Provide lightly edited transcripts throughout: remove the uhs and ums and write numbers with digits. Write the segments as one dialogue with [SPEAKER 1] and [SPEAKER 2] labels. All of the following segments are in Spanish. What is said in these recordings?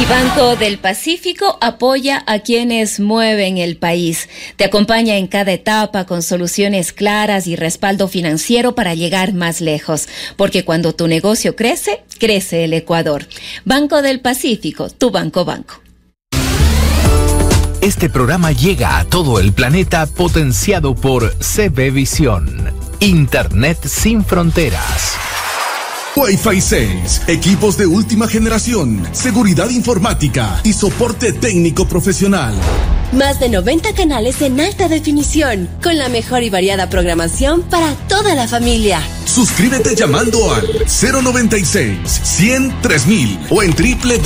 [SPEAKER 1] Banco del Pacífico apoya a quienes mueven el país. Te acompaña en cada etapa con soluciones claras y respaldo financiero para llegar más lejos. Porque cuando tu negocio crece, crece el Ecuador. Banco del Pacífico, tu banco.
[SPEAKER 2] Este programa llega a todo el planeta potenciado por CB Visión. Internet sin fronteras.
[SPEAKER 3] Wi-Fi 6, equipos de última generación, seguridad informática y soporte técnico profesional.
[SPEAKER 4] Más de 90 canales en alta definición, con la mejor y variada programación para toda la familia.
[SPEAKER 3] Suscríbete llamando al 096-100-3000 o en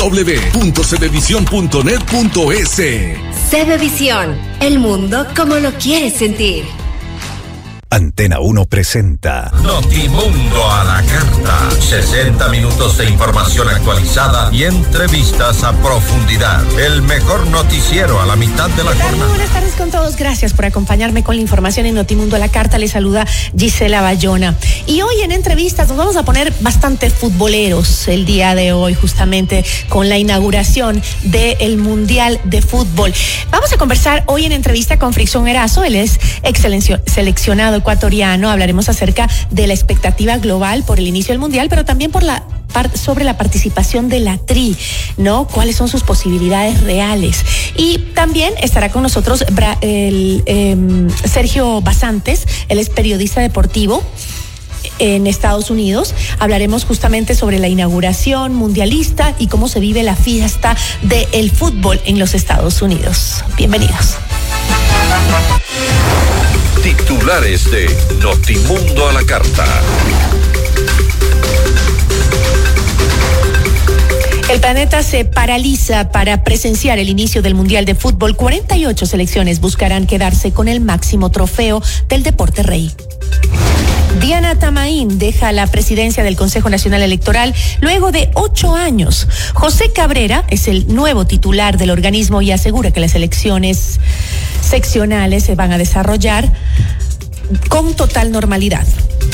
[SPEAKER 3] www.cbvision.net.es.
[SPEAKER 4] CB Visión, el mundo como lo quieres sentir.
[SPEAKER 5] Antena 1 presenta
[SPEAKER 6] Notimundo a la carta. 60 minutos de información actualizada y entrevistas a profundidad. El mejor noticiero a la mitad de la jornada.
[SPEAKER 7] Muy buenas tardes con todos. Gracias por acompañarme con la información en Notimundo a la carta. Les saluda Gisela Bayona. Y hoy en entrevistas nos vamos a poner bastante futboleros el día de hoy, justamente con la inauguración del Mundial de Fútbol. Vamos a conversar hoy en entrevista con Frickson Erazo. Él es seleccionado ecuatoriano. Hablaremos acerca de la expectativa global por el inicio del Mundial, pero también sobre la participación de la TRI, ¿no? ¿Cuáles son sus posibilidades reales? Y también estará con nosotros Sergio Basantes. Él es periodista deportivo en Estados Unidos. Hablaremos justamente sobre la inauguración mundialista y cómo se vive la fiesta del fútbol en los Estados Unidos. Bienvenidos.
[SPEAKER 6] Titulares de Notimundo a la carta.
[SPEAKER 7] El planeta se paraliza para presenciar el inicio del Mundial de Fútbol. 48 selecciones buscarán quedarse con el máximo trofeo del deporte rey. Diana Tamaín deja la presidencia del Consejo Nacional Electoral luego de 8 años. José Cabrera es el nuevo titular del organismo y asegura que las elecciones seccionales se van a desarrollar con total normalidad.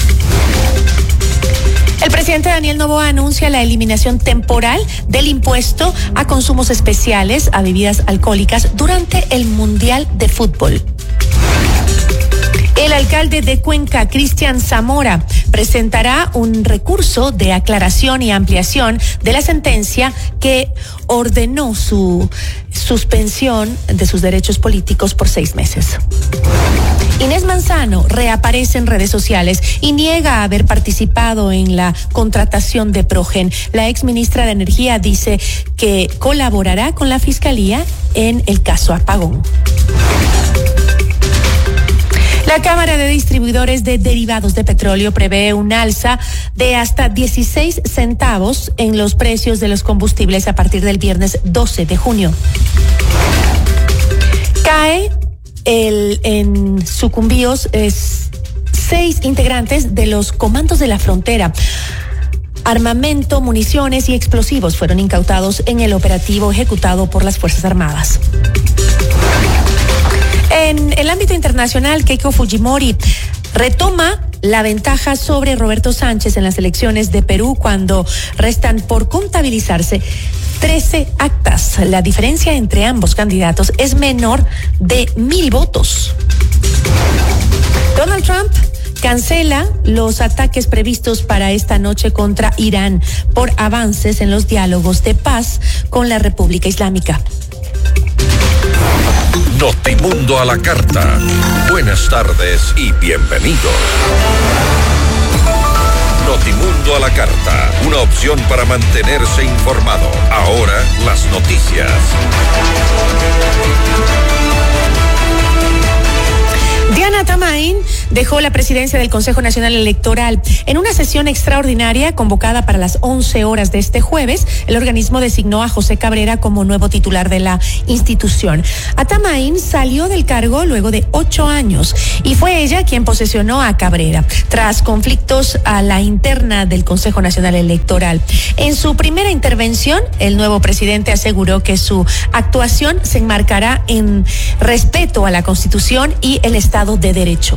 [SPEAKER 7] El presidente Daniel Noboa anuncia la eliminación temporal del impuesto a consumos especiales a bebidas alcohólicas durante el Mundial de Fútbol. El alcalde de Cuenca, Cristian Zamora, presentará un recurso de aclaración y ampliación de la sentencia que ordenó su suspensión de sus derechos políticos por 6 meses. Inés Manzano reaparece en redes sociales y niega haber participado en la contratación de Progen. La exministra de Energía dice que colaborará con la Fiscalía en el caso Apagón. La Cámara de Distribuidores de Derivados de Petróleo prevé un alza de hasta 16 centavos en los precios de los combustibles a partir del viernes 12 de junio. Cae en Sucumbíos 6 integrantes de los comandos de la frontera. Armamento, municiones y explosivos fueron incautados en el operativo ejecutado por las Fuerzas Armadas. En el ámbito internacional, Keiko Fujimori retoma la ventaja sobre Roberto Sánchez en las elecciones de Perú cuando restan por contabilizarse 13 actas. La diferencia entre ambos candidatos es menor de 1,000 votos. Donald Trump cancela los ataques previstos para esta noche contra Irán por avances en los diálogos de paz con la República Islámica.
[SPEAKER 6] Notimundo a la carta. Buenas tardes y bienvenidos. Notimundo a la carta, una opción para mantenerse informado. Ahora las noticias.
[SPEAKER 7] Diana Tamaín dejó la presidencia del Consejo Nacional Electoral. En una sesión extraordinaria convocada para las 11 horas de este jueves, el organismo designó a José Cabrera como nuevo titular de la institución. Tamaín salió del cargo luego de 8 años y fue ella quien posesionó a Cabrera tras conflictos a la interna del Consejo Nacional Electoral. En su primera intervención, el nuevo presidente aseguró que su actuación se enmarcará en respeto a la Constitución y el Estado de Derecho.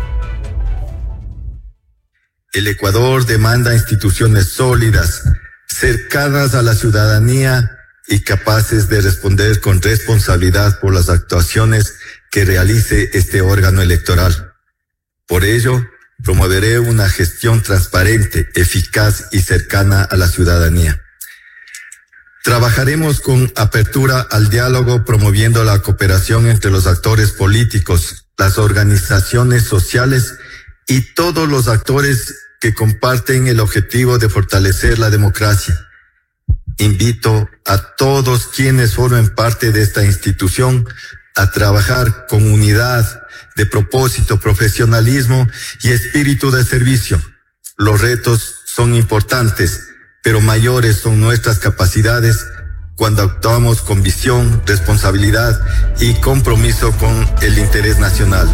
[SPEAKER 8] El Ecuador demanda instituciones sólidas, cercanas a la ciudadanía y capaces de responder con responsabilidad por las actuaciones que realice este órgano electoral. Por ello, promoveré una gestión transparente, eficaz y cercana a la ciudadanía. Trabajaremos con apertura al diálogo, promoviendo la cooperación entre los actores políticos, las organizaciones sociales y todos los actores que comparten el objetivo de fortalecer la democracia. Invito a todos quienes formen parte de esta institución a trabajar con unidad de propósito, profesionalismo y espíritu de servicio. Los retos son importantes, pero mayores son nuestras capacidades cuando actuamos con visión, responsabilidad y compromiso con el interés nacional.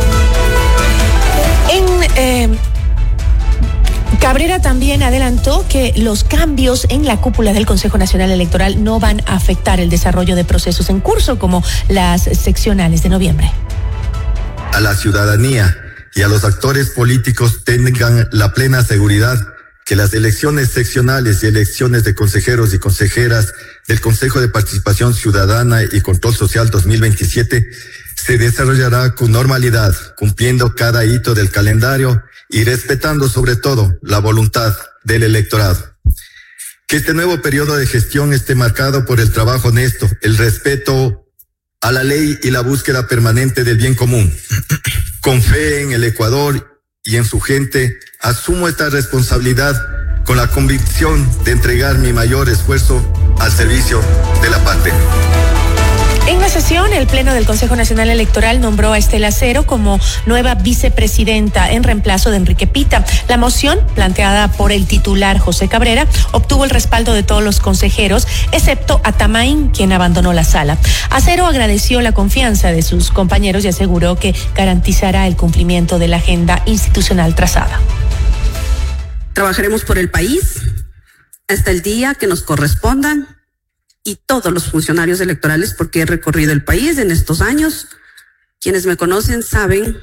[SPEAKER 7] Cabrera también adelantó que los cambios en la cúpula del Consejo Nacional Electoral no van a afectar el desarrollo de procesos en curso, como las seccionales de noviembre.
[SPEAKER 8] A la ciudadanía y a los actores políticos tengan la plena seguridad que las elecciones seccionales y elecciones de consejeros y consejeras del Consejo de Participación Ciudadana y Control Social 2027 se desarrollará con normalidad, cumpliendo cada hito del calendario y respetando sobre todo la voluntad del electorado. Que este nuevo periodo de gestión esté marcado por el trabajo honesto, el respeto a la ley y la búsqueda permanente del bien común. Con fe en el Ecuador y en su gente, asumo esta responsabilidad con la convicción de entregar mi mayor esfuerzo al servicio de la patria.
[SPEAKER 7] En la sesión, el Pleno del Consejo Nacional Electoral nombró a Estela Cero como nueva vicepresidenta en reemplazo de Enrique Pita. La moción, planteada por el titular José Cabrera, obtuvo el respaldo de todos los consejeros, excepto a Tamain, quien abandonó la sala. Acero agradeció la confianza de sus compañeros y aseguró que garantizará el cumplimiento de la agenda institucional trazada.
[SPEAKER 9] Trabajaremos por el país hasta el día que nos correspondan, y todos los funcionarios electorales, porque he recorrido el país en estos años. Quienes me conocen saben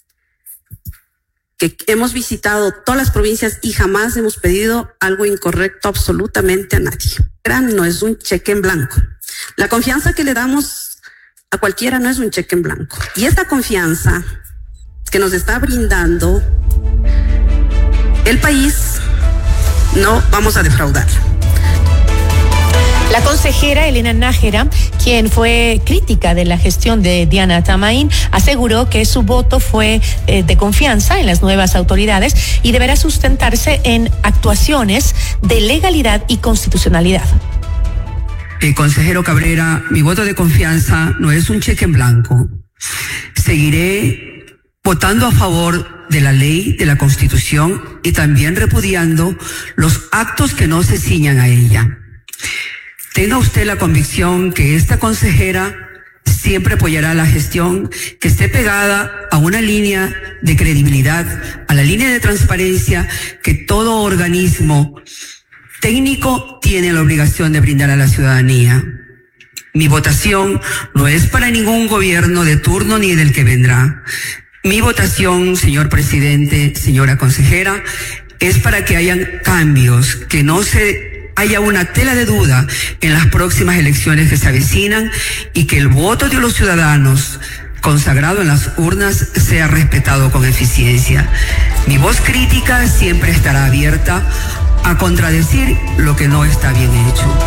[SPEAKER 9] que hemos visitado todas las provincias y jamás hemos pedido algo incorrecto absolutamente a nadie. No es un cheque en blanco. La confianza que le damos a cualquiera no es un cheque en blanco. Y esta confianza que nos está brindando el país, no vamos a defraudarla.
[SPEAKER 7] La consejera Elena Nájera, quien fue crítica de la gestión de Diana Tamain, aseguró que su voto fue de confianza en las nuevas autoridades y deberá sustentarse en actuaciones de legalidad y constitucionalidad.
[SPEAKER 10] Consejero Cabrera, mi voto de confianza no es un cheque en blanco. Seguiré votando a favor de la ley, de la Constitución, y también repudiando los actos que no se ciñan a ella. Tenga usted la convicción que esta consejera siempre apoyará la gestión que esté pegada a una línea de credibilidad, a la línea de transparencia que todo organismo técnico tiene la obligación de brindar a la ciudadanía. Mi votación no es para ningún gobierno de turno ni del que vendrá. Mi votación, señor presidente, señora consejera, es para que hayan cambios, que no haya una tela de duda en las próximas elecciones que se avecinan y que el voto de los ciudadanos consagrado en las urnas sea respetado con eficiencia. Mi voz crítica siempre estará abierta a contradecir lo que no está bien hecho.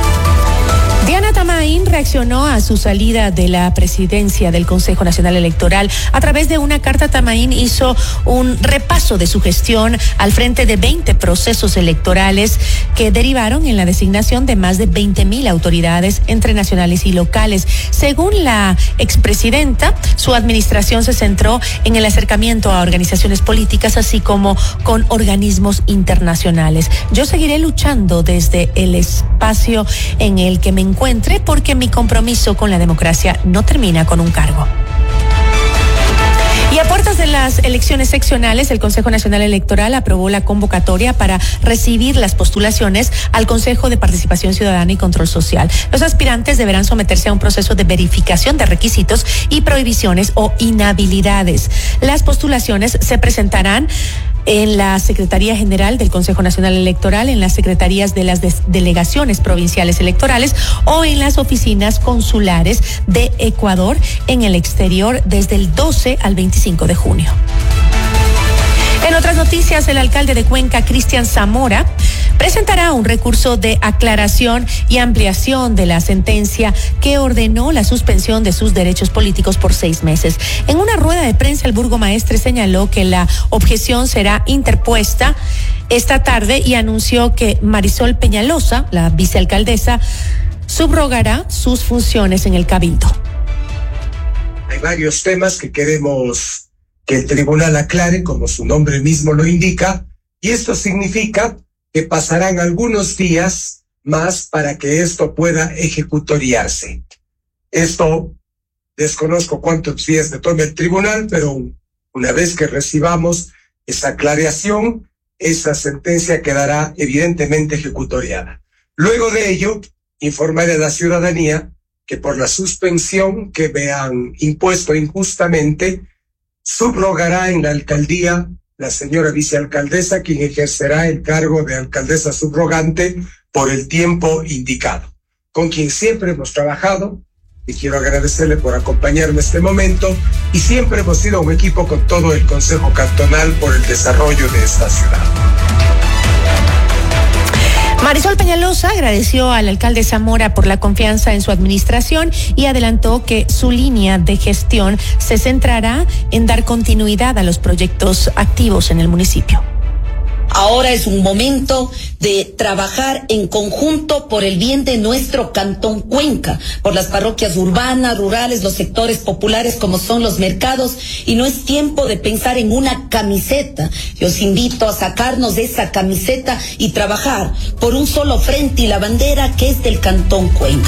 [SPEAKER 7] Diana Tamain reaccionó a su salida de la presidencia del Consejo Nacional Electoral. A través de una carta, Tamain hizo un repaso de su gestión al frente de 20 procesos electorales que derivaron en la designación de más de 20,000 autoridades entre nacionales y locales. Según la expresidenta, su administración se centró en el acercamiento a organizaciones políticas, así como con organismos internacionales. Yo seguiré luchando desde el espacio en el que me encuentre, porque mi compromiso con la democracia no termina con un cargo. Y a puertas de las elecciones seccionales, el Consejo Nacional Electoral aprobó la convocatoria para recibir las postulaciones al Consejo de Participación Ciudadana y Control Social. Los aspirantes deberán someterse a un proceso de verificación de requisitos y prohibiciones o inhabilidades. Las postulaciones se presentarán en la Secretaría General del Consejo Nacional Electoral, en las secretarías de las delegaciones provinciales electorales o en las oficinas consulares de Ecuador en el exterior desde el 12 al 25 de junio. En otras noticias, el alcalde de Cuenca, Cristian Zamora, presentará un recurso de aclaración y ampliación de la sentencia que ordenó la suspensión de sus derechos políticos por 6 meses. En una rueda de prensa, el burgomaestre señaló que la objeción será interpuesta esta tarde y anunció que Marisol Peñalosa, la vicealcaldesa, subrogará sus funciones en el Cabildo.
[SPEAKER 11] Hay varios temas que queremos que el tribunal aclare, como su nombre mismo lo indica, y esto significa que pasarán algunos días más para que esto pueda ejecutoriarse. Esto desconozco cuántos días le tome el tribunal, pero una vez que recibamos esa aclaración, esa sentencia quedará evidentemente ejecutoriada. Luego de ello, informaré a la ciudadanía que por la suspensión que me han impuesto injustamente, subrogará en la alcaldía la señora vicealcaldesa, quien ejercerá el cargo de alcaldesa subrogante por el tiempo indicado, con quien siempre hemos trabajado, y quiero agradecerle por acompañarme este momento, y siempre hemos sido un equipo con todo el Consejo Cantonal por el desarrollo de esta ciudad.
[SPEAKER 7] Marisol Peñalosa agradeció al alcalde Zamora por la confianza en su administración y adelantó que su línea de gestión se centrará en dar continuidad a los proyectos activos en el municipio.
[SPEAKER 12] Ahora es un momento de trabajar en conjunto por el bien de nuestro Cantón Cuenca, por las parroquias urbanas, rurales, los sectores populares como son los mercados, y no es tiempo de pensar en una camiseta. Yo os invito a sacarnos de esa camiseta y trabajar por un solo frente y la bandera que es del Cantón Cuenca.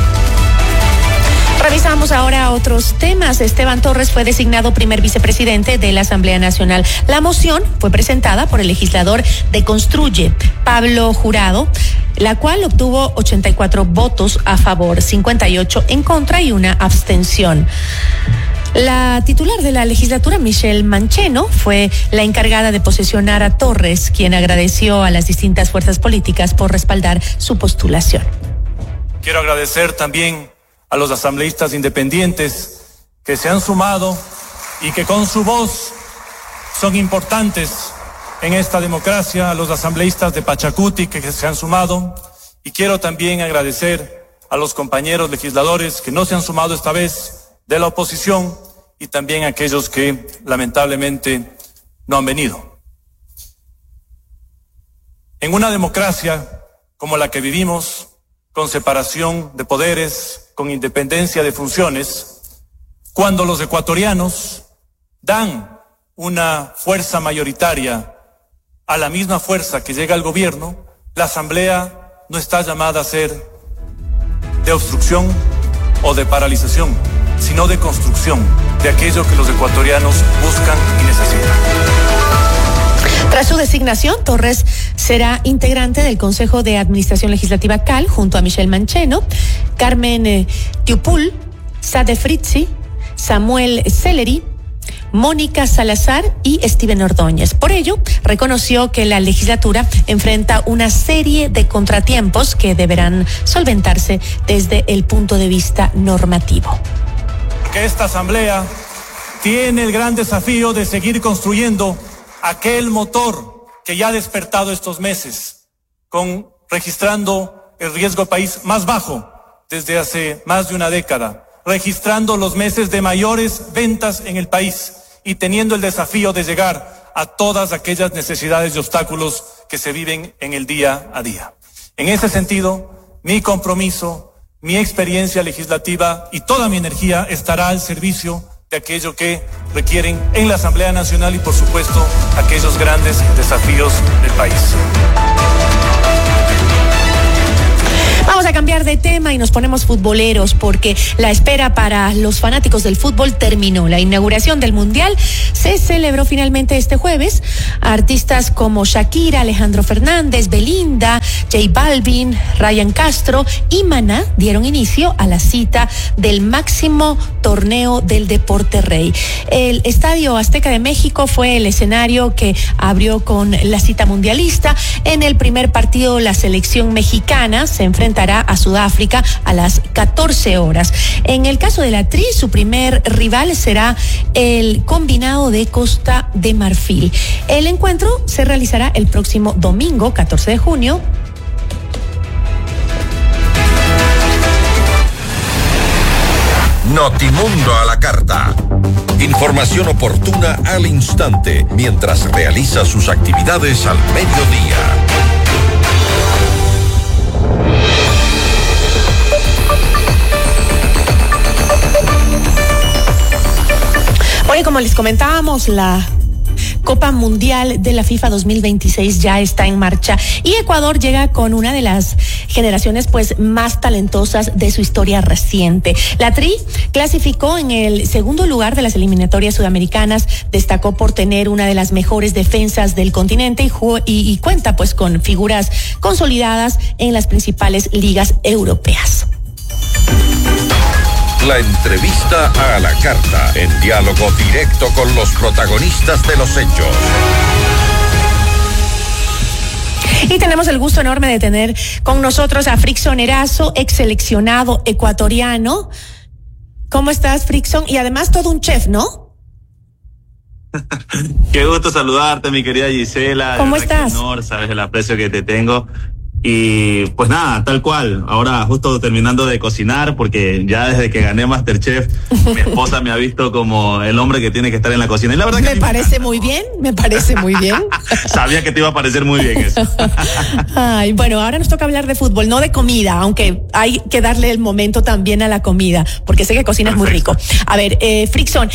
[SPEAKER 7] Revisamos ahora otros temas. Esteban Torres fue designado primer vicepresidente de la Asamblea Nacional. La moción fue presentada por el legislador de Construye, Pablo Jurado, la cual obtuvo 84 votos a favor, 58 en contra y una abstención. La titular de la legislatura, Michelle Mancheno, fue la encargada de posesionar a Torres, quien agradeció a las distintas fuerzas políticas por respaldar su postulación.
[SPEAKER 13] Quiero agradecer también a los asambleístas independientes que se han sumado y que con su voz son importantes en esta democracia, a los asambleístas de Pachacuti que se han sumado, y quiero también agradecer a los compañeros legisladores que no se han sumado esta vez de la oposición y también a aquellos que lamentablemente no han venido. En una democracia como la que vivimos, con separación de poderes, con independencia de funciones, cuando los ecuatorianos dan una fuerza mayoritaria a la misma fuerza que llega al gobierno, la Asamblea no está llamada a ser de obstrucción o de paralización, sino de construcción de aquello que los ecuatorianos buscan y necesitan.
[SPEAKER 7] Tras su designación, Torres será integrante del Consejo de Administración Legislativa CAL junto a Michelle Mancheno, Carmen Tiupul, Sade Fritzi, Samuel Celeri, Mónica Salazar y Steven Ordóñez. Por ello, reconoció que la legislatura enfrenta una serie de contratiempos que deberán solventarse desde el punto de vista normativo.
[SPEAKER 13] Que esta asamblea tiene el gran desafío de seguir construyendo aquel motor que ya ha despertado estos meses, registrando el riesgo país más bajo desde hace más de una década, registrando los meses de mayores ventas en el país y teniendo el desafío de llegar a todas aquellas necesidades y obstáculos que se viven en el día a día. En ese sentido, mi compromiso, mi experiencia legislativa y toda mi energía estará al servicio de aquello que requieren en la Asamblea Nacional y, por supuesto, aquellos grandes desafíos del país.
[SPEAKER 7] Vamos a cambiar cambiar de tema y nos ponemos futboleros porque la espera para los fanáticos del fútbol terminó. La inauguración del Mundial se celebró finalmente este jueves. Artistas como Shakira, Alejandro Fernández, Belinda, J Balvin, Ryan Castro y Maná dieron inicio a la cita del máximo torneo del deporte rey. El Estadio Azteca de México fue el escenario que abrió con la cita mundialista. En el primer partido, la selección mexicana se enfrentará a Sudáfrica a las 14 horas. En el caso de la Tri, su primer rival será el combinado de Costa de Marfil. El encuentro se realizará el próximo domingo, 14 de junio.
[SPEAKER 6] Notimundo a la carta. Información oportuna al instante mientras realiza sus actividades al mediodía.
[SPEAKER 7] Bueno, como les comentábamos, la Copa Mundial de la FIFA 2026 ya está en marcha y Ecuador llega con una de las generaciones pues más talentosas de su historia reciente. La Tri clasificó en el segundo lugar de las eliminatorias sudamericanas, destacó por tener una de las mejores defensas del continente y cuenta pues con figuras consolidadas en las principales ligas europeas.
[SPEAKER 6] La entrevista a la carta, en diálogo directo con los protagonistas de los hechos.
[SPEAKER 7] Y tenemos el gusto enorme de tener con nosotros a Frickson Erazo, ex seleccionado ecuatoriano. ¿Cómo estás, Frickson? Y además todo un chef, ¿no?
[SPEAKER 14] Qué gusto saludarte, mi querida Gisela.
[SPEAKER 7] ¿Cómo estás?
[SPEAKER 14] Qué honor, sabes el aprecio que te tengo. Y pues nada, tal cual, ahora justo terminando de cocinar, porque ya desde que gané MasterChef, mi esposa me ha visto como el hombre que tiene que estar en la cocina. Y la verdad
[SPEAKER 7] me parece muy bien.
[SPEAKER 14] Sabía que te iba a parecer muy bien eso.
[SPEAKER 7] Ay, bueno, ahora nos toca hablar de fútbol, no de comida, aunque hay que darle el momento también a la comida, porque sé que cocinas muy rico. A ver, Frickson,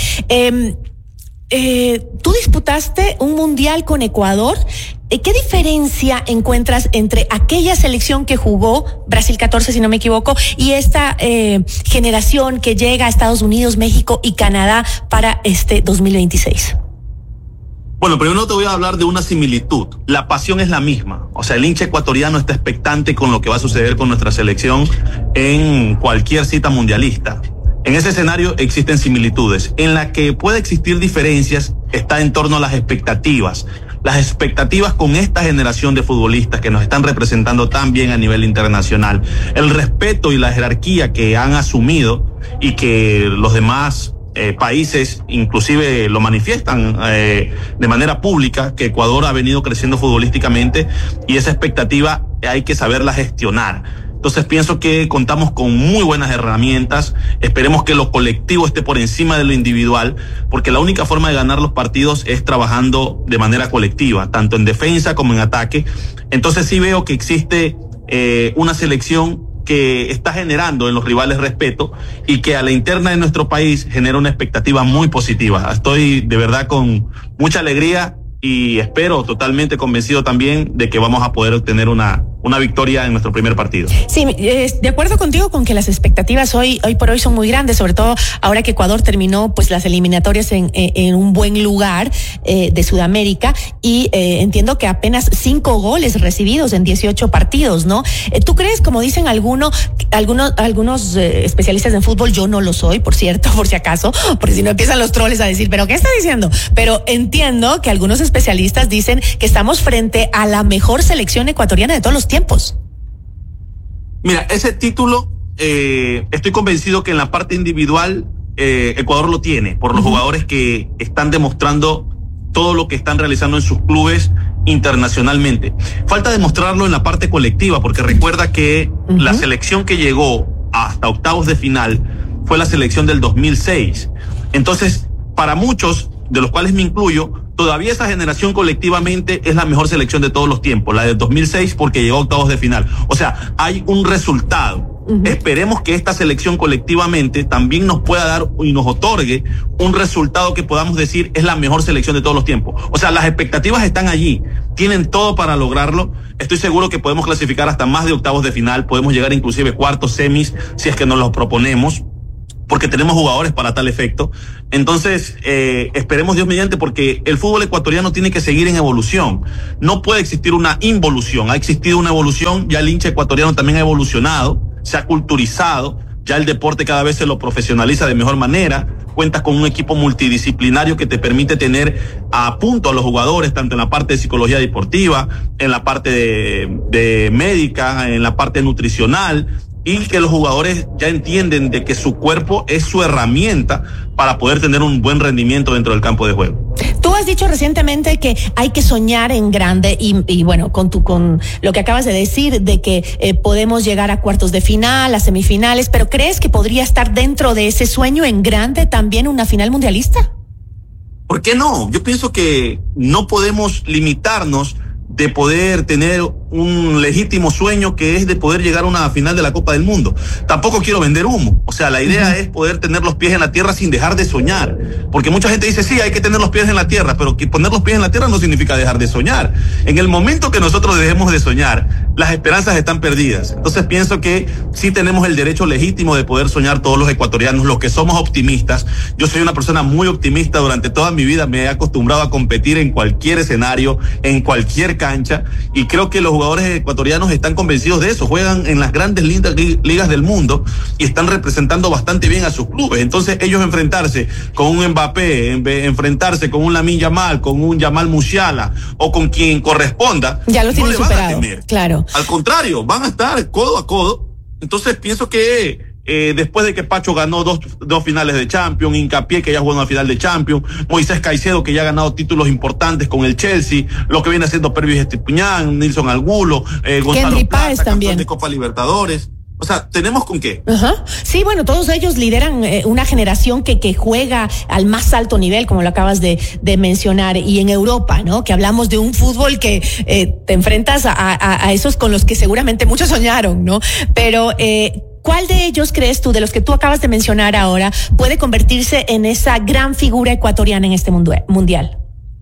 [SPEAKER 7] tú disputaste un mundial con Ecuador. ¿Qué diferencia encuentras entre aquella selección que jugó, Brasil 14 si no me equivoco, y esta generación que llega a Estados Unidos, México y Canadá para este 2026?
[SPEAKER 14] Bueno, primero te voy a hablar de una similitud. La pasión es la misma. O sea, el hincha ecuatoriano está expectante con lo que va a suceder con nuestra selección en cualquier cita mundialista. En ese escenario existen similitudes. En la que puede existir diferencias está en torno a las expectativas. Las expectativas con esta generación de futbolistas que nos están representando tan bien a nivel internacional. El respeto y la jerarquía que han asumido y que los demás países inclusive lo manifiestan de manera pública, que Ecuador ha venido creciendo futbolísticamente y esa expectativa hay que saberla gestionar. Entonces pienso que contamos con muy buenas herramientas, esperemos que lo colectivo esté por encima de lo individual, porque la única forma de ganar los partidos es trabajando de manera colectiva, tanto en defensa como en ataque. Entonces sí veo que existe una selección que está generando en los rivales respeto y que a la interna de nuestro país genera una expectativa muy positiva. Estoy de verdad con mucha alegría y espero, totalmente convencido también de que vamos a poder obtener una victoria en nuestro primer partido.
[SPEAKER 7] Sí, de acuerdo contigo con que las expectativas hoy por hoy son muy grandes, sobre todo ahora que Ecuador terminó pues las eliminatorias en un buen lugar de Sudamérica y entiendo que apenas 5 goles recibidos en 18 partidos, ¿no? ¿Tú crees, como dicen algunos especialistas en fútbol, yo no lo soy, por cierto, por si acaso, porque si no empiezan los troles a decir, ¿pero qué está diciendo? Pero entiendo que algunos especialistas dicen que estamos frente a la mejor selección ecuatoriana de todos los tiempos.
[SPEAKER 14] Mira, ese título, estoy convencido que en la parte individual Ecuador lo tiene, por los jugadores que están demostrando todo lo que están realizando en sus clubes internacionalmente. Falta demostrarlo en la parte colectiva, porque recuerda que la selección que llegó hasta octavos de final fue la selección del 2006. Entonces, para muchos, de los cuales me incluyo, todavía esa generación colectivamente es la mejor selección de todos los tiempos, la del 2006, porque llegó a octavos de final. O sea, hay un resultado Esperemos que esta selección colectivamente también nos pueda dar y nos otorgue un resultado que podamos decir es la mejor selección de todos los tiempos. O sea, las expectativas están allí, tienen todo para lograrlo. Estoy seguro que podemos clasificar hasta más de octavos de final, podemos llegar inclusive cuartos, semis, si es que nos los proponemos, porque tenemos jugadores para tal efecto. Entonces, esperemos Dios mediante, porque el fútbol ecuatoriano tiene que seguir en evolución. No puede existir una involución, ha existido una evolución, ya el hincha ecuatoriano también ha evolucionado, se ha culturizado, ya el deporte cada vez se lo profesionaliza de mejor manera, cuentas con un equipo multidisciplinario que te permite tener a punto a los jugadores, tanto en la parte de psicología deportiva, en la parte de médica, en la parte nutricional, y que los jugadores ya entienden de que su cuerpo es su herramienta para poder tener un buen rendimiento dentro del campo de juego.
[SPEAKER 7] Tú has dicho recientemente que hay que soñar en grande y bueno, con lo que acabas de decir de que podemos llegar a cuartos de final, a semifinales, pero ¿crees que podría estar dentro de ese sueño en grande también una final mundialista?
[SPEAKER 14] ¿Por qué no? Yo pienso que no podemos limitarnos de poder tener un legítimo sueño que es de poder llegar a una final de la Copa del Mundo. Tampoco quiero vender humo. O sea, la idea es poder tener los pies en la tierra sin dejar de soñar. Porque mucha gente dice, sí, hay que tener los pies en la tierra, pero que poner los pies en la tierra no significa dejar de soñar. En el momento que nosotros dejemos de soñar, las esperanzas están perdidas. Entonces pienso que sí tenemos el derecho legítimo de poder soñar todos los ecuatorianos, los que somos optimistas. Yo soy una persona muy optimista. Durante toda mi vida me he acostumbrado a competir en cualquier escenario, en cualquier cancha, y creo que los jugadores ecuatorianos están convencidos de eso, juegan en las grandes ligas del mundo y están representando bastante bien a sus clubes. Entonces ellos enfrentarse con un Mbappé, enfrentarse con un Lamine Yamal, con un Yamal Musiala o con quien corresponda,
[SPEAKER 7] ya lo tienen
[SPEAKER 14] no
[SPEAKER 7] superado,
[SPEAKER 14] van a temer.
[SPEAKER 7] Claro.
[SPEAKER 14] Al contrario, van a estar codo a codo. Entonces pienso que después de que Pacho ganó dos finales de Champions, Hincapié que ya jugó una final de Champions, Moisés Caicedo que ya ha ganado títulos importantes con el Chelsea, lo que viene haciendo Pervis Estupiñán, Nilson Angulo, Gonzalo Plata, campeón de Copa Libertadores. O sea, ¿tenemos con qué?
[SPEAKER 7] Sí, bueno, todos ellos lideran una generación que juega al más alto nivel, como lo acabas de mencionar, y en Europa, ¿no? Que hablamos de un fútbol que te enfrentas a esos con los que seguramente muchos soñaron, ¿no? Pero ¿cuál de ellos crees tú, de los que tú acabas de mencionar ahora, puede convertirse en esa gran figura ecuatoriana en este mundial?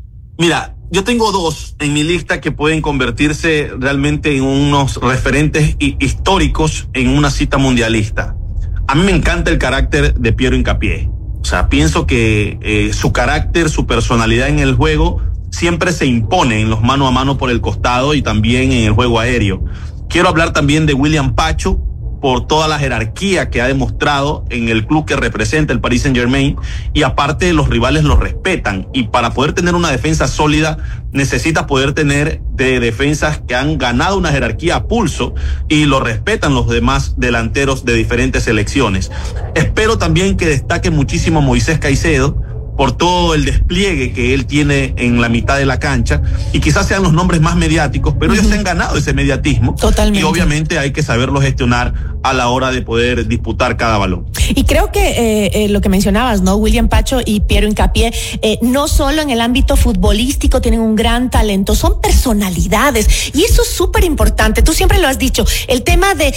[SPEAKER 14] Mira, yo tengo dos en mi lista que pueden convertirse realmente en unos referentes históricos en una cita mundialista. A mí me encanta el carácter de Piero Hincapié. O sea, pienso que su carácter, su personalidad en el juego siempre se impone en los mano a mano por el costado y también en el juego aéreo. Quiero hablar también de William Pacho, por toda la jerarquía que ha demostrado en el club que representa el Paris Saint-Germain, y aparte los rivales lo respetan, y para poder tener una defensa sólida necesita poder tener de defensas que han ganado una jerarquía a pulso y lo respetan los demás delanteros de diferentes selecciones. Espero también que destaque muchísimo Moisés Caicedo por todo el despliegue que él tiene en la mitad de la cancha, y quizás sean los nombres más mediáticos, pero ellos se han ganado ese mediatismo.
[SPEAKER 7] Totalmente.
[SPEAKER 14] Y obviamente hay que saberlo gestionar a la hora de poder disputar cada balón.
[SPEAKER 7] Y creo que lo que mencionabas, ¿no? William Pacho y Piero Hincapié, no solo en el ámbito futbolístico tienen un gran talento, son personalidades, y eso es súper importante. Tú siempre lo has dicho, el tema de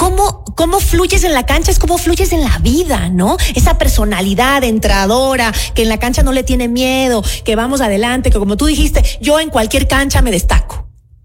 [SPEAKER 7] cómo fluyes en la cancha es como fluyes en la vida, ¿no? Esa personalidad entradora, que en la cancha no le tiene miedo, que vamos adelante, que como tú dijiste, yo en cualquier cancha me destaco.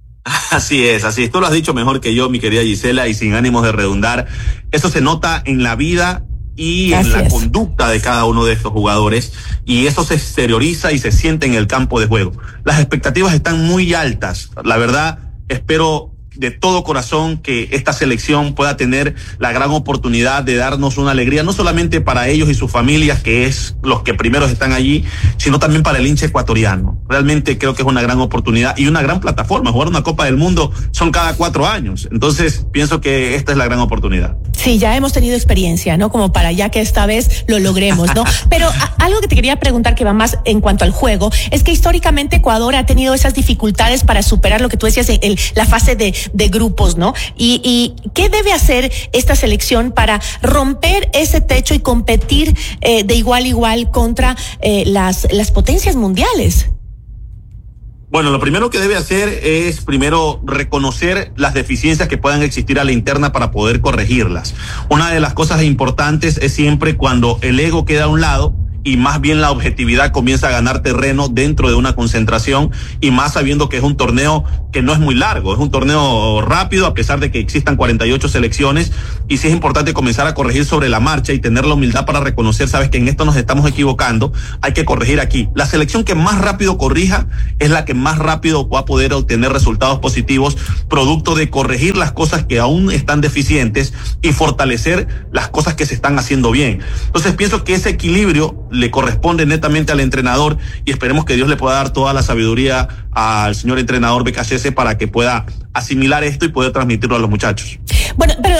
[SPEAKER 14] Así es. Tú lo has dicho mejor que yo, mi querida Gisela, y sin ánimos de redundar, eso se nota en la vida y en la conducta de cada uno de estos jugadores, y eso se exterioriza y se siente en el campo de juego. Las expectativas están muy altas. La verdad, espero de todo corazón que esta selección pueda tener la gran oportunidad de darnos una alegría, no solamente para ellos y sus familias, que es los que primeros están allí, sino también para el hincha ecuatoriano. Realmente creo que es una gran oportunidad y una gran plataforma. Jugar una Copa del Mundo son cada 4 años. Entonces, pienso que esta es la gran oportunidad.
[SPEAKER 7] Sí, ya hemos tenido experiencia, ¿no? Como para ya que esta vez lo logremos, ¿no? Pero algo que te quería preguntar, que va más en cuanto al juego, es que históricamente Ecuador ha tenido esas dificultades para superar lo que tú decías, la fase de grupos, ¿no? Y ¿qué debe hacer esta selección para romper ese techo y competir de igual a igual contra las potencias mundiales?
[SPEAKER 14] Bueno, lo primero que debe hacer es primero reconocer las deficiencias que puedan existir a la interna para poder corregirlas. Una de las cosas importantes es siempre cuando el ego queda a un lado y más bien la objetividad comienza a ganar terreno dentro de una concentración, y más sabiendo que es un torneo que no es muy largo, es un torneo rápido a pesar de que existan 48 selecciones, y sí es importante comenzar a corregir sobre la marcha y tener la humildad para reconocer, sabes que en esto nos estamos equivocando, hay que corregir aquí. La selección que más rápido corrija es la que más rápido va a poder obtener resultados positivos, producto de corregir las cosas que aún están deficientes y fortalecer las cosas que se están haciendo bien. Entonces pienso que ese equilibrio le corresponde netamente al entrenador, y esperemos que Dios le pueda dar toda la sabiduría al señor entrenador BKC para que pueda asimilar esto y poder transmitirlo a los muchachos.
[SPEAKER 7] Bueno, pero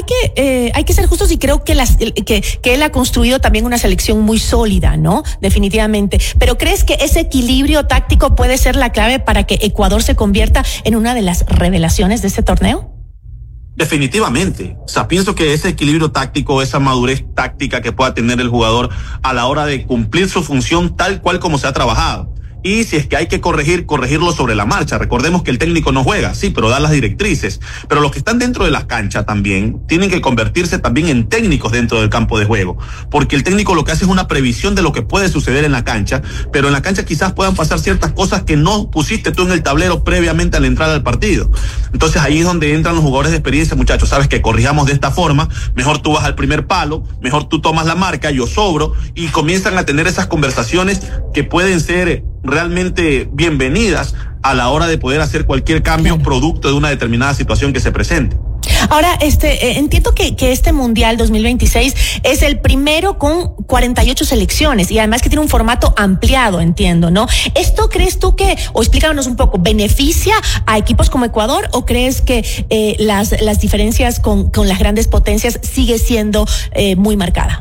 [SPEAKER 7] hay que ser justos, y creo que él ha construido también una selección muy sólida, ¿no? Definitivamente. Pero ¿crees que ese equilibrio táctico puede ser la clave para que Ecuador se convierta en una de las revelaciones de este torneo?
[SPEAKER 14] Definitivamente. O sea, pienso que ese equilibrio táctico, esa madurez táctica que pueda tener el jugador a la hora de cumplir su función tal cual como se ha trabajado. Y si es que hay que corregirlo sobre la marcha. Recordemos que el técnico no juega, sí, pero da las directrices. Pero los que están dentro de la cancha también tienen que convertirse también en técnicos dentro del campo de juego. Porque el técnico lo que hace es una previsión de lo que puede suceder en la cancha, pero en la cancha quizás puedan pasar ciertas cosas que no pusiste tú en el tablero previamente al entrar al partido. Entonces ahí es donde entran los jugadores de experiencia, muchachos. Sabes que corrijamos de esta forma, mejor tú vas al primer palo, mejor tú tomas la marca, yo sobro, y comienzan a tener esas conversaciones que pueden ser realmente bienvenidas a la hora de poder hacer cualquier cambio producto de una determinada situación que se presente.
[SPEAKER 7] Ahora, entiendo que este Mundial 2026 es el primero con 48 selecciones, y además que tiene un formato ampliado, entiendo, ¿no? ¿Esto crees tú o explícanos un poco, beneficia a equipos como Ecuador, o crees que las diferencias con las grandes potencias sigue siendo muy marcada?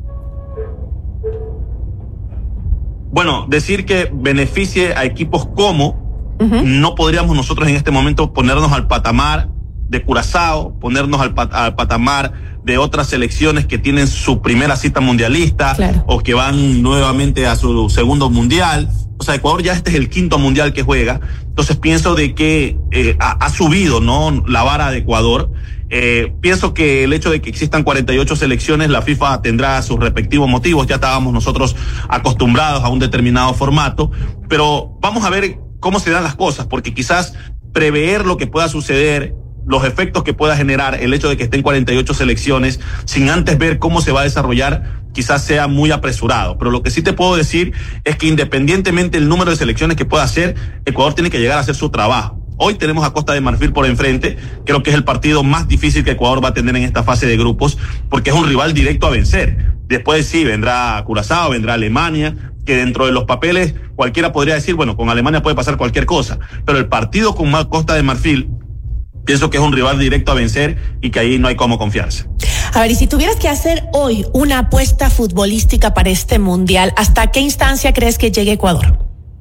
[SPEAKER 14] Bueno, decir que beneficie a equipos como, no podríamos nosotros en este momento ponernos al patamar de Curazao, ponernos al patamar de otras selecciones que tienen su primera cita mundialista, claro, o que van nuevamente a su segundo mundial. O sea, Ecuador ya este es el quinto mundial que juega. Entonces pienso de que ha subido, ¿no?, la vara de Ecuador. Pienso que el hecho de que existan 48 selecciones, la FIFA tendrá sus respectivos motivos. Ya estábamos nosotros acostumbrados a un determinado formato, pero vamos a ver cómo se dan las cosas, porque quizás prever lo que pueda suceder, los efectos que pueda generar el hecho de que estén 48 selecciones sin antes ver cómo se va a desarrollar, quizás sea muy apresurado. Pero lo que sí te puedo decir es que independientemente del número de selecciones que pueda hacer, Ecuador tiene que llegar a hacer su trabajo. Hoy tenemos a Costa de Marfil por enfrente. Creo que es el partido más difícil que Ecuador va a tener en esta fase de grupos, porque es un rival directo a vencer. Después sí, vendrá Curazao, vendrá Alemania, que dentro de los papeles cualquiera podría decir, bueno, con Alemania puede pasar cualquier cosa. Pero el partido con Costa de Marfil, pienso que es un rival directo a vencer y que ahí no hay cómo confiarse.
[SPEAKER 7] A ver, y si tuvieras que hacer hoy una apuesta futbolística para este Mundial, ¿hasta qué instancia crees que llegue Ecuador?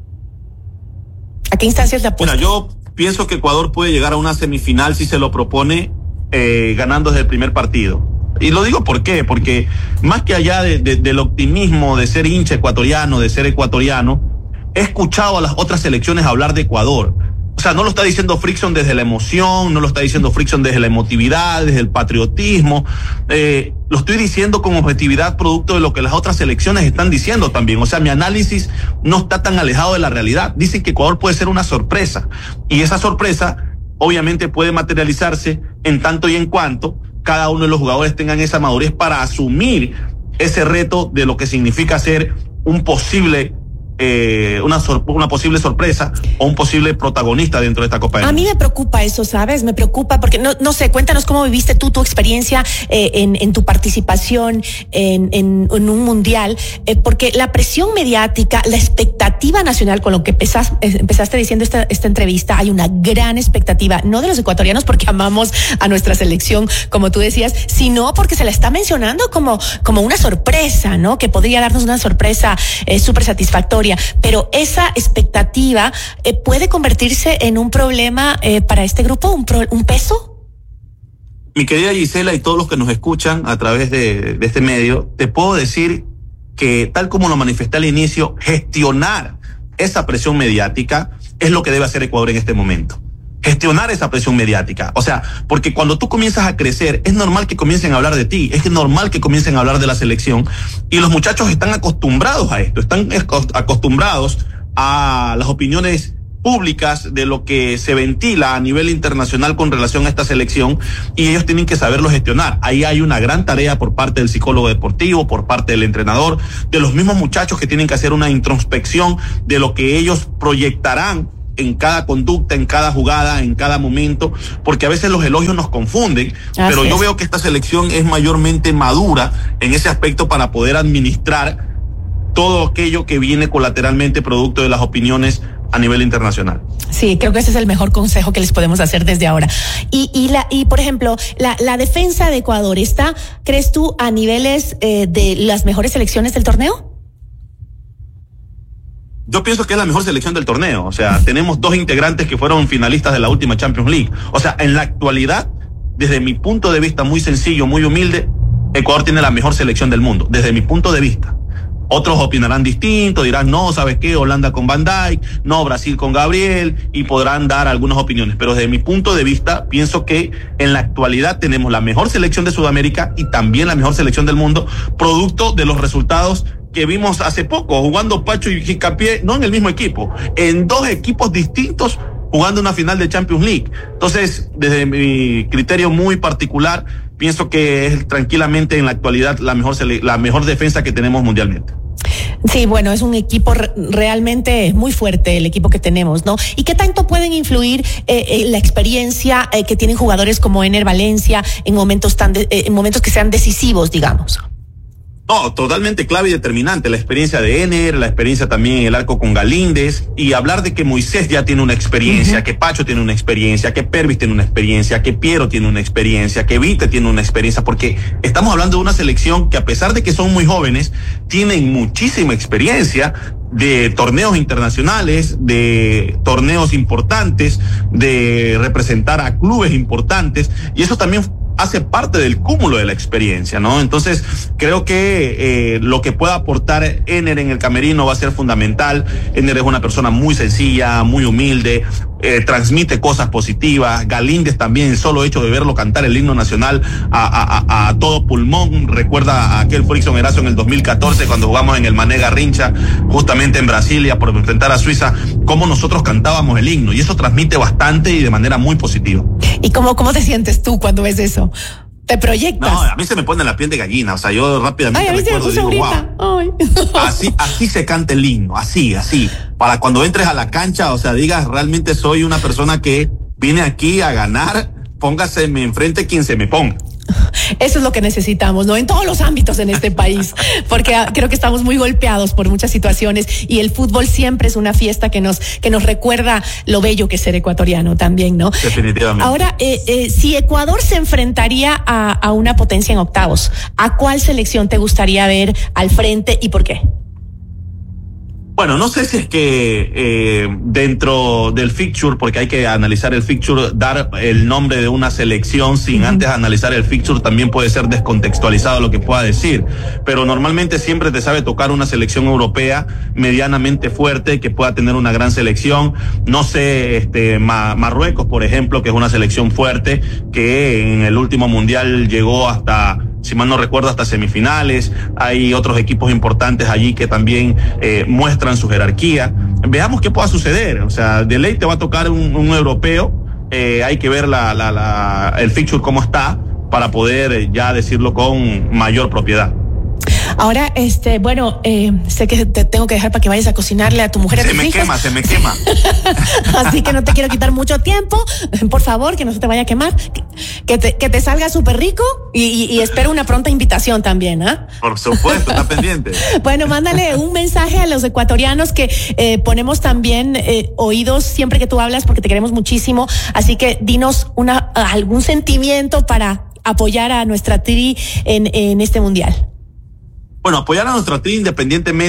[SPEAKER 7] ¿A qué instancia es la apuesta?
[SPEAKER 14] Bueno, yo pienso que Ecuador puede llegar a una semifinal si se lo propone, ganando desde el primer partido. Y lo digo ¿por qué? Porque más que allá del optimismo de ser hincha ecuatoriano, de ser ecuatoriano, he escuchado a las otras selecciones hablar de Ecuador. O sea, no lo está diciendo Frickson desde la emoción, no lo está diciendo Frickson desde la emotividad, desde el patriotismo. Lo estoy diciendo con objetividad, producto de lo que las otras selecciones están diciendo también. O sea, mi análisis no está tan alejado de la realidad. Dicen que Ecuador puede ser una sorpresa. Y esa sorpresa, obviamente, puede materializarse en tanto y en cuanto cada uno de los jugadores tengan esa madurez para asumir ese reto de lo que significa ser un posible una posible sorpresa o un posible protagonista dentro de esta Copa del Mundo.
[SPEAKER 7] A mí me preocupa eso, ¿sabes? Me preocupa porque no sé, cuéntanos cómo viviste tú tu experiencia en tu participación en un mundial, porque la presión mediática, la expectativa nacional, con lo que empezaste diciendo esta entrevista, hay una gran expectativa, no de los ecuatorianos porque amamos a nuestra selección, como tú decías, sino porque se la está mencionando como una sorpresa, ¿no? Que podría darnos una sorpresa súper satisfactoria. Pero esa expectativa puede convertirse en un problema para este grupo, un peso.
[SPEAKER 14] Mi querida Gisela y todos los que nos escuchan a través de este medio, te puedo decir que tal como lo manifesté al inicio, gestionar esa presión mediática es lo que debe hacer Ecuador en este momento. Gestionar esa presión mediática. O sea, porque cuando tú comienzas a crecer, es normal que comiencen a hablar de ti, es normal que comiencen a hablar de la selección, y los muchachos están acostumbrados a esto, están acostumbrados a las opiniones públicas de lo que se ventila a nivel internacional con relación a esta selección, y ellos tienen que saberlo gestionar. Ahí hay una gran tarea por parte del psicólogo deportivo, por parte del entrenador, de los mismos muchachos que tienen que hacer una introspección de lo que ellos proyectarán en cada conducta, en cada jugada, en cada momento, porque a veces los elogios nos confunden, pero yo veo que esta selección es mayormente madura en ese aspecto para poder administrar todo aquello que viene colateralmente producto de las opiniones a nivel internacional.
[SPEAKER 7] Sí, creo que ese es el mejor consejo que les podemos hacer desde ahora. Y por ejemplo, la defensa de Ecuador está, ¿crees tú, a niveles de las mejores selecciones del torneo?
[SPEAKER 14] Yo pienso que es la mejor selección del torneo. O sea, tenemos 2 integrantes que fueron finalistas de la última Champions League. O sea, en la actualidad, desde mi punto de vista muy sencillo, muy humilde, Ecuador tiene la mejor selección del mundo, desde mi punto de vista. Otros opinarán distinto, dirán, no, ¿sabes qué? Holanda con Van Dijk, no, Brasil con Gabriel, y podrán dar algunas opiniones. Pero desde mi punto de vista, pienso que en la actualidad tenemos la mejor selección de Sudamérica y también la mejor selección del mundo, producto de los resultados que vimos hace poco, jugando Pacho y Hincapié, no en el mismo equipo, en 2 equipos distintos, jugando una final de Champions League. Entonces, desde mi criterio muy particular, pienso que es tranquilamente en la actualidad la mejor defensa que tenemos mundialmente.
[SPEAKER 7] Sí, bueno, es un equipo realmente muy fuerte, el equipo que tenemos, ¿no? ¿Y qué tanto pueden influir la experiencia que tienen jugadores como Ener Valencia en momentos que sean decisivos, digamos?
[SPEAKER 14] No, totalmente clave y determinante. La experiencia de Ener, la experiencia también en el arco con Galíndez, y hablar de que Moisés ya tiene una experiencia, que Pacho tiene una experiencia, que Pervis tiene una experiencia, que Piero tiene una experiencia, que Vite tiene una experiencia, porque estamos hablando de una selección que, a pesar de que son muy jóvenes, tienen muchísima experiencia de torneos internacionales, de torneos importantes, de representar a clubes importantes, y eso también hace parte del cúmulo de la experiencia, ¿no? Entonces, creo que lo que pueda aportar Ener en el camerino va a ser fundamental. Ener es una persona muy sencilla, muy humilde, transmite cosas positivas. Galíndez también, el solo hecho de verlo cantar el himno nacional a todo pulmón, recuerda a aquel Frickson Erazo en el 2014, cuando jugamos en el Mané Garrincha, justamente en Brasilia, por enfrentar a Suiza, cómo nosotros cantábamos el himno, y eso transmite bastante y de manera muy positiva.
[SPEAKER 7] ¿Y cómo te sientes tú cuando ves eso? ¿Te proyectas?
[SPEAKER 14] No, a mí se me pone la piel de gallina. O sea, yo rápidamente recuerdo y digo, wow. Así se canta el himno, así. Para cuando entres a la cancha, o sea, digas, realmente soy una persona que viene aquí a ganar, póngaseme enfrente quien se me ponga.
[SPEAKER 7] Eso es lo que necesitamos, ¿no? En todos los ámbitos en este país, porque creo que estamos muy golpeados por muchas situaciones, y el fútbol siempre es una fiesta que nos recuerda lo bello que es ser ecuatoriano también, ¿no?
[SPEAKER 14] Definitivamente.
[SPEAKER 7] Ahora, si Ecuador se enfrentaría a una potencia en octavos, ¿a cuál selección te gustaría ver al frente y por qué?
[SPEAKER 14] Bueno, no sé si es que dentro del fixture, porque hay que analizar el fixture, dar el nombre de una selección sin antes analizar el fixture también puede ser descontextualizado lo que pueda decir, pero normalmente siempre te sabe tocar una selección europea medianamente fuerte que pueda tener una gran selección. No sé, Marruecos, por ejemplo, que es una selección fuerte que en el último mundial llegó hasta, si mal no recuerdo, hasta semifinales. Hay otros equipos importantes allí que también muestran su jerarquía. Veamos qué pueda suceder. O sea, de ley te va a tocar un europeo. Hay que ver el fixture cómo está para poder ya decirlo con mayor propiedad.
[SPEAKER 7] Ahora, bueno, sé que te tengo que dejar para que vayas a cocinarle a tu mujer.
[SPEAKER 14] Se me quema.
[SPEAKER 7] Así que no te quiero quitar mucho tiempo. Por favor, que no se te vaya a quemar. Que te salga súper rico y espero una pronta invitación también, ¿ah?
[SPEAKER 14] Por supuesto, está pendiente.
[SPEAKER 7] Bueno, mándale un mensaje a los ecuatorianos que ponemos también oídos siempre que tú hablas porque te queremos muchísimo. Así que dinos algún sentimiento para apoyar a nuestra tri en este mundial.
[SPEAKER 14] Bueno, apoyar a nuestra tri independientemente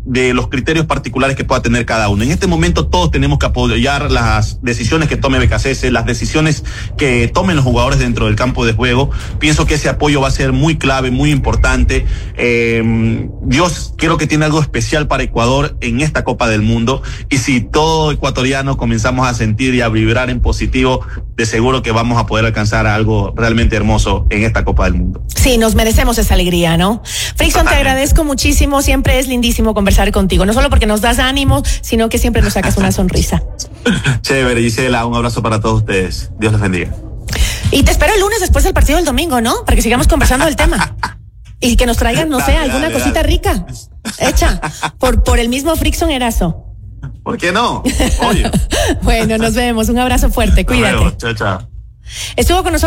[SPEAKER 14] de los criterios particulares que pueda tener cada uno. En este momento todos tenemos que apoyar las decisiones que tome BKCS, las decisiones que tomen los jugadores dentro del campo de juego. Pienso que ese apoyo va a ser muy clave, muy importante. Dios creo que tiene algo especial para Ecuador en esta Copa del Mundo, y si todo ecuatoriano comenzamos a sentir y a vibrar en positivo, de seguro que vamos a poder alcanzar algo realmente hermoso en esta Copa del Mundo.
[SPEAKER 7] Sí, nos merecemos esa alegría, ¿no? Frickson, te agradezco muchísimo, siempre es lindísimo conversar contigo, no solo porque nos das ánimo, sino que siempre nos sacas una sonrisa.
[SPEAKER 14] Chévere, Gisela, un abrazo para todos ustedes. Dios les bendiga.
[SPEAKER 7] Y te espero el lunes después del partido del domingo, ¿no? Para que sigamos conversando del tema. Y que nos traigan, no sé, alguna cosita rica, hecha por el mismo Frickson Erazo.
[SPEAKER 14] ¿Por qué no? Oye.
[SPEAKER 7] Bueno, nos vemos. Un abrazo fuerte, cuídate.
[SPEAKER 14] Chao, chao.
[SPEAKER 7] Estuvo con nosotros